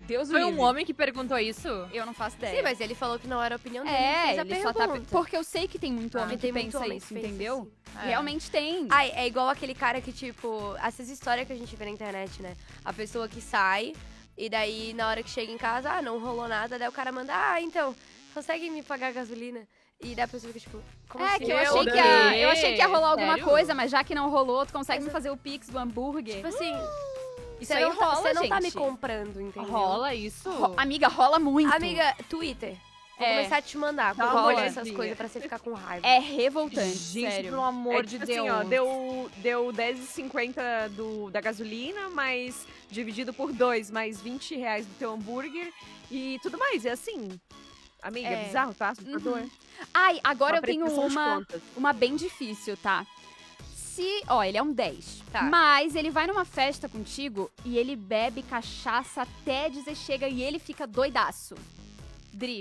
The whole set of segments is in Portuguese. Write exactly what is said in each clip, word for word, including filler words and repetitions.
Deus o Foi livre. um homem que perguntou isso? Eu não faço ideia. Sim, mas ele falou que não era a opinião dele. É, fez a ele só tá... pergunta. Porque eu sei que tem muito Ah, homem que tem muito pensa homem isso, que pensa entendeu? assim. Realmente tem. Ai, é igual aquele cara que, tipo... Essas histórias que a gente vê na internet, né? A pessoa que sai e daí, na hora que chega em casa, ah, não rolou nada. Daí o cara manda, ah, então, consegue me pagar gasolina? E daí a pessoa fica, tipo, como É, assim? que eu Meu achei que, ia, eu achei que ia rolar Deus, alguma sério? coisa, mas já que não rolou, tu consegue me Mas- fazer o pix do hambúrguer? Tipo assim... Isso você aí não tá- rola, Você não tá me gente. comprando, entendeu? Rola isso? Ro- Amiga, rola muito. Amiga, Twitter. Vou É. começar a te mandar. Tá, Como rola. olhar essas coisas pra você ficar com raiva. É revoltante, Gente, sério. pelo amor É de tipo Deus. assim, Ó, deu, deu dez e cinquenta do, da gasolina, mais dividido por dois, mais vinte reais do teu hambúrguer e tudo mais. É assim, amiga, É. é bizarro, tá? Assustador. Uhum. Ai, agora Uma eu tenho prestação de uma, contas. uma bem difícil, tá? Se, ó, ele é um dez. Tá. Mas ele vai numa festa contigo e ele bebe cachaça até dizer chega e ele fica doidaço. Dri,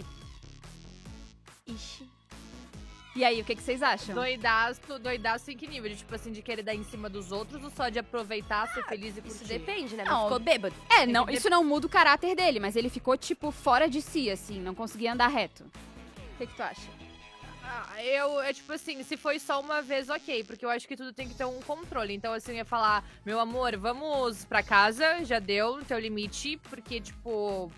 Ixi. e aí, o que, que vocês acham? Doidaço, doidaço em que nível? De, tipo assim, de querer dar em cima dos outros ou só de aproveitar, ser feliz e curtir? Isso depende, né? Não. Mas ficou bêbado. É, não, Ele isso não muda o caráter dele, mas ele ficou, tipo, fora de si, assim, não conseguia andar reto. O que, que tu acha? Ah, eu, é tipo assim, se foi só uma vez, ok, porque eu acho que tudo tem que ter um controle. Então, assim, eu ia falar, meu amor, vamos pra casa, já deu no teu limite, porque, tipo...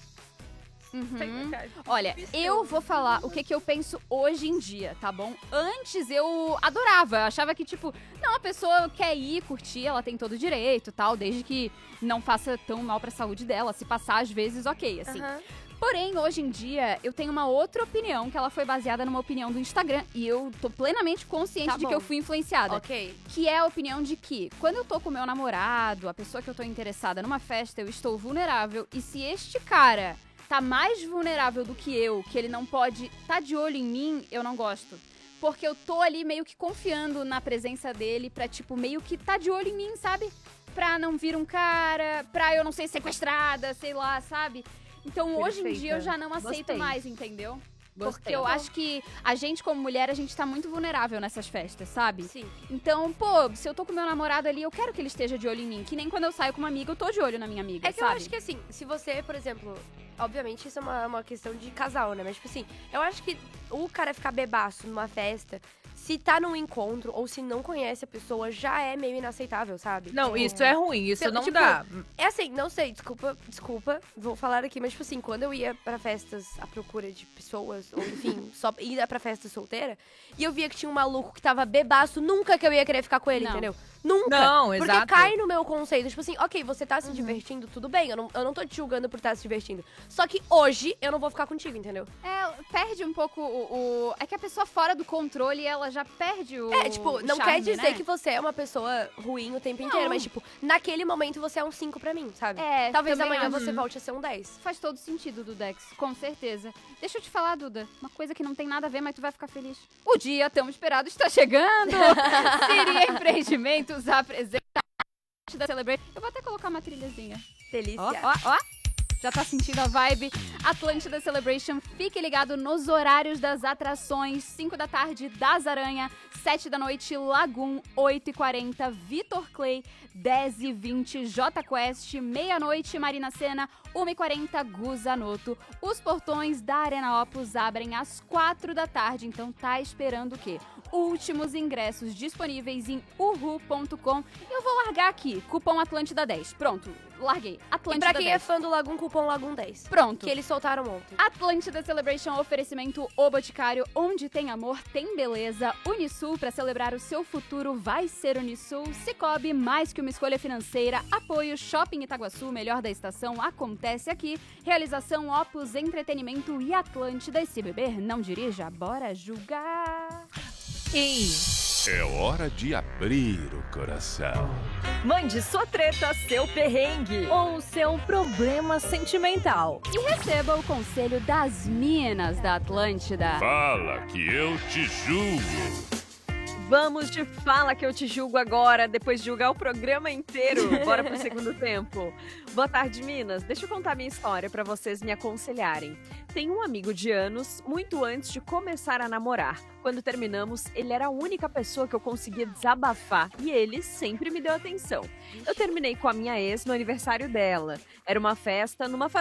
Uhum. Olha, eu vou falar o que, que eu penso hoje em dia, tá bom? Antes eu adorava, eu achava que, tipo, não, a pessoa quer ir, curtir, ela tem todo o direito, tal, desde que não faça tão mal pra saúde dela. Se passar, às vezes, ok, assim. Aham. Porém, hoje em dia, eu tenho uma outra opinião, que ela foi baseada numa opinião do Instagram, e eu tô plenamente consciente Tá de bom. que eu fui influenciada. Ok. Que é a opinião de que, quando eu tô com meu namorado, a pessoa que eu tô interessada numa festa, eu estou vulnerável, e se este cara tá mais vulnerável do que eu, que ele não pode tá de olho em mim, eu não gosto. Porque eu tô ali meio que confiando na presença dele pra, tipo, meio que tá de olho em mim, sabe? Pra não vir um cara, pra eu não ser sequestrada, sei lá, sabe? Então, hoje em Perfeita. dia, eu já não aceito Gostei. mais, entendeu? Porque Gostei. eu acho que a gente, como mulher, a gente tá muito vulnerável nessas festas, sabe? Sim. Então, pô, se eu tô com meu namorado ali, eu quero que ele esteja de olho em mim. Que nem quando eu saio com uma amiga, eu tô de olho na minha amiga, É que sabe? eu acho que assim, se você, por exemplo, obviamente isso é uma, uma questão de casal, né? Mas tipo assim, eu acho que o cara ficar bebaço numa festa, se tá num encontro ou se não conhece a pessoa, já é meio inaceitável, sabe? Não, isso é ruim, isso Pelo- não tipo, dá. É assim, não sei, desculpa, desculpa, vou falar aqui, mas tipo assim, quando eu ia pra festas à procura de pessoas, ou enfim, só ia pra festa solteira, e eu via que tinha um maluco que tava bebaço, nunca que eu ia querer ficar com ele, Não. entendeu? Nunca. Não, Porque exato. cai no meu conceito, tipo assim, ok, você tá se divertindo, tudo bem, eu não, eu não tô te julgando por estar se divertindo. Só que hoje eu não vou ficar contigo, entendeu? É, perde um pouco o, o- É que a pessoa fora do controle, ela já perde o. É, tipo, o não charme, quer dizer né? que você é uma pessoa ruim o tempo Não. inteiro, mas tipo, naquele momento você é um cinco pra mim, sabe? É, Talvez também amanhã acho. você volte a ser um dez. Faz todo sentido, Dudex, com certeza. Deixa eu te falar, Duda, uma coisa que não tem nada a ver, mas tu vai ficar feliz. O dia tão esperado está chegando! Siria Empreendimentos apresenta da Celebration. Eu vou até colocar uma trilhazinha. Delícia. Ó, ó, ó. Já tá sentindo a vibe? Atlântida Celebration, fique ligado nos horários das atrações. cinco da tarde, Das Aranha. sete da noite, Lagoon. oito e quarenta, Vitor Clay. dez e vinte, J Quest. Meia-noite, Marina Sena. uma e quarenta, Guzanoto. Os portões da Arena Opus abrem às quatro da tarde. Então tá esperando o quê? Últimos ingressos disponíveis em uhu ponto com. E eu vou largar aqui, cupom Atlântida dez. Pronto, larguei. E Atlântida pra quem dez. é fã do Lagoon, cupom Lagoon dez. Pronto. Que eles soltaram ontem. Atlântida Celebration, oferecimento O Boticário, onde tem amor, tem beleza. Unisul, para celebrar o seu futuro, vai ser Unisul. Cicobi, mais que uma escolha financeira. Apoio Shopping Itaguaçu, melhor da estação, acontece aqui. Realização Opus Entretenimento e Atlântida. E se beber, não dirija, bora julgar. Ei, É hora de abrir o coração. Mande sua treta, seu perrengue. ou seu problema sentimental. E receba o conselho das minas da Atlântida. Fala que eu te julgo. Vamos de Fala que eu te julgo agora, depois de julgar o programa inteiro. Bora pro segundo tempo. Boa tarde, Minas. Deixa eu contar minha história pra vocês me aconselharem. Tenho um amigo de anos, muito antes de começar a namorar. Quando terminamos, ele era a única pessoa que eu conseguia desabafar e ele sempre me deu atenção. Eu terminei com a minha ex no aniversário dela. Era uma festa numa